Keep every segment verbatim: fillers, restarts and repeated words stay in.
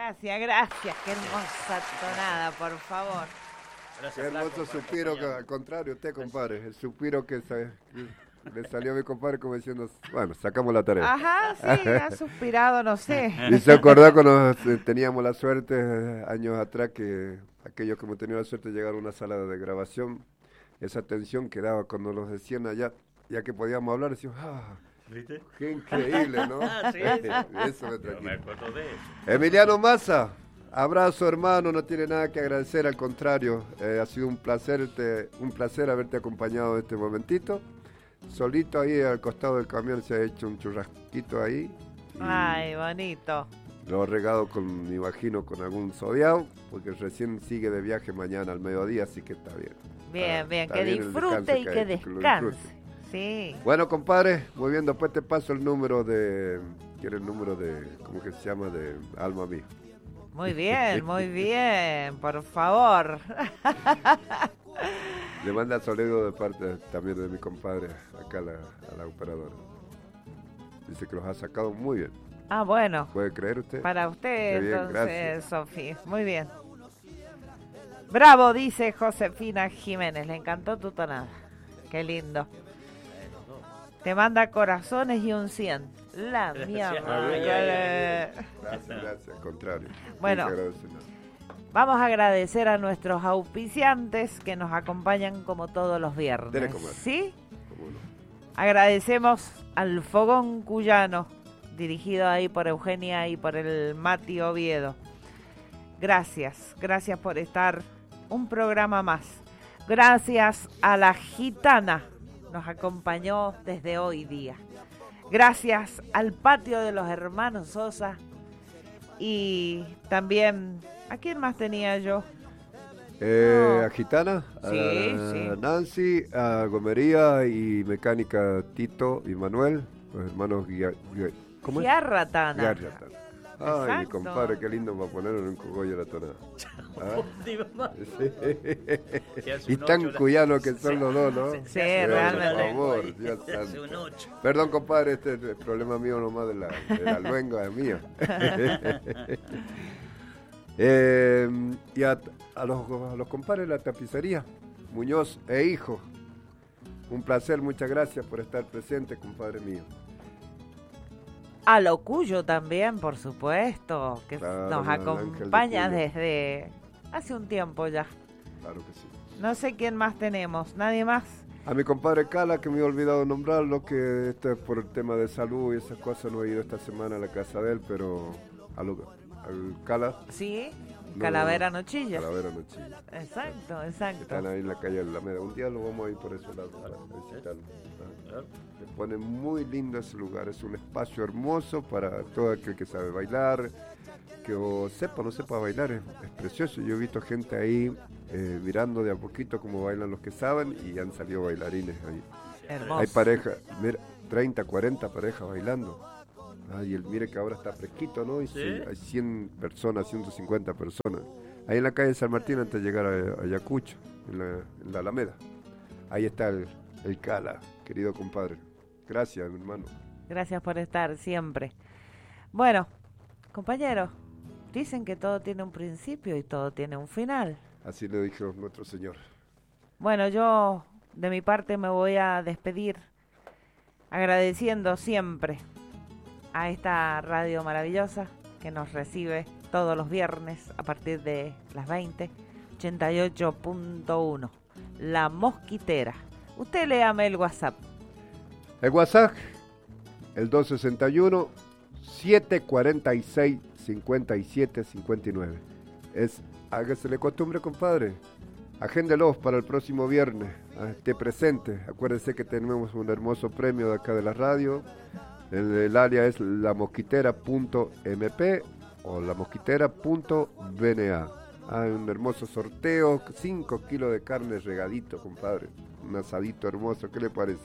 Gracias, gracias. Qué hermosa tonada, por favor. Gracias, Qué hermoso suspiro, que, al contrario, usted, compadre. El suspiro que, se, que le salió a mi compadre como diciendo, bueno, sacamos la tarea. Ajá, sí, ha suspirado, no sé. Y se acordó cuando teníamos la suerte, eh, años atrás, que aquellos que hemos tenido la suerte de llegar a una sala de grabación, esa tensión que daba cuando nos decían allá, ya que podíamos hablar, decíamos, ah, ¿viste? Qué increíble, ¿no? Sí, eso me tranquilo. Me acuerdo de eso. Emiliano Massa, abrazo, hermano, no tiene nada que agradecer, al contrario, eh, ha sido un placer, te, un placer haberte acompañado en este momentito. Solito ahí al costado del camión se ha hecho un churrasquito ahí. Ay, bonito. Lo he regado con, me imagino, con algún sodiao, porque recién sigue de viaje mañana al mediodía, así que está bien. Bien, está, bien, está que bien disfrute y que, que descanse. Sí. Bueno, compadre, muy bien, después te paso el número de, ¿quiere el número de, cómo que se llama, de Alma Mía? Muy bien, muy bien, por favor. Le manda saludo de parte también de mi compadre, acá a la, a la operadora. Dice que los ha sacado muy bien. Ah, bueno. ¿Puede creer usted? Para usted, bien, entonces, Sofía. Muy bien. Bravo, dice Josefina Jiménez. Le encantó tu tonada. Qué lindo. Te manda corazones y un cien. La mierda. Gracias, gracias, al contrario. Bueno, vamos a agradecer a nuestros auspiciantes que nos acompañan como todos los viernes. ¿Sí? No. Agradecemos al Fogón Cuyano, dirigido ahí por Eugenia y por el Mati Oviedo. Gracias, gracias por estar un programa más. Gracias a la Gitana, nos acompañó desde hoy día. Gracias al Patio de los Hermanos Sosa. Y también, ¿a quién más tenía yo? Eh, no. A Gitana, sí, a sí. Nancy, a Gomería y Mecánica Tito y Manuel, los hermanos Guia, Guia, ¿cómo es? Giarratana. Giarratana. Ay, exacto. Mi compadre, qué lindo va a poner en un cogollo la tonada. ¿Ah? Sí. Y tan cuyano que son los dos, ¿no? Sí, realmente. Por favor, Dios santo. Perdón, compadre, este es el problema mío nomás de la, de la luenga, es mío. eh, y a, a, los, a los compadres de la tapicería, Muñoz e hijo, un placer, muchas gracias por estar presente, compadre mío. A lo Cuyo también, por supuesto, que claro, nos acompaña de desde hace un tiempo ya. Claro que sí. No sé quién más tenemos, nadie más. A mi compadre Cala, que me he olvidado nombrarlo, que este, por el tema de salud y esas cosas no he ido esta semana a la casa de él, pero a lo, al Cala. Sí, no, Calavera Nochilla. Calavera Nochilla. Exacto, exacto. Están ahí en la calle de Alameda. Un día lo vamos a ir por ese lado para visitarlo. Se pone muy lindo ese lugar, es un espacio hermoso para todo aquel que sabe bailar, que o sepa o no sepa bailar, es, es precioso. Yo he visto gente ahí eh, mirando de a poquito cómo bailan los que saben y han salido bailarines ahí. Hermoso. Hay parejas, mira, treinta, cuarenta parejas bailando. Ah, y el, mire que ahora está fresquito, ¿no? Y ¿sí? Sí, hay cien personas, ciento cincuenta personas. Ahí en la calle San Martín antes de llegar a, a Ayacucho, en la, en la Alameda. Ahí está el, el Cala, querido compadre. Gracias, mi hermano. Gracias por estar siempre. Bueno, compañeros, dicen que todo tiene un principio y todo tiene un final. Así le dijo nuestro Señor. Bueno, yo de mi parte me voy a despedir agradeciendo siempre a esta radio maravillosa que nos recibe todos los viernes a partir de las veinte, ochenta y ocho punto uno. La Mosquitera. Usted léame el WhatsApp. El WhatsApp, el dos sesenta y uno, setecientos cuarenta y seis, cincuenta y siete cincuenta y nueve. Es, hágase la costumbre, compadre. Agéndelos para el próximo viernes. Esté presente. Acuérdense que tenemos un hermoso premio de acá de la radio. El, el área es la mosquitera punto eme pe o la mosquitera punto be ene a. Hay un hermoso sorteo, cinco kilos de carne regadito, compadre. Un asadito hermoso, ¿qué le parece?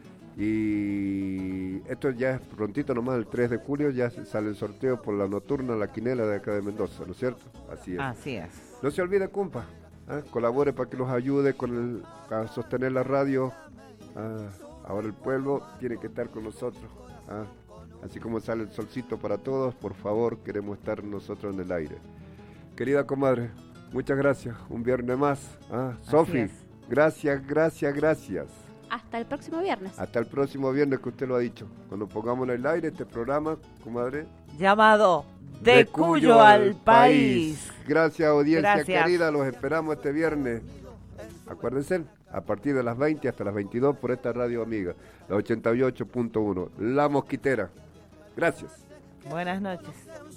Y esto ya es prontito nomás, el tres de julio ya sale el sorteo por la nocturna, la quinela de acá de Mendoza, ¿no es cierto? Así es. Así es. No se olvide, compa, ¿eh? Colabore para que los ayude con el, a sostener la radio. Ah, ahora el pueblo tiene que estar con nosotros. Ah, así como sale el solcito para todos, por favor, queremos estar nosotros en el aire. Querida comadre, muchas gracias, un viernes más. Ah, Sofi, gracias, gracias, gracias. Hasta el próximo viernes. Hasta el próximo viernes, que usted lo ha dicho. Cuando pongamos en el aire este programa, comadre. Llamado De, de Cuyo, Cuyo al país. país. Gracias, audiencia Gracias. querida, los esperamos este viernes. Acuérdense, a partir de las veinte hasta las veintidós por esta radio amiga, la ochenta y ocho punto uno, La Mosquitera. Gracias. Buenas noches.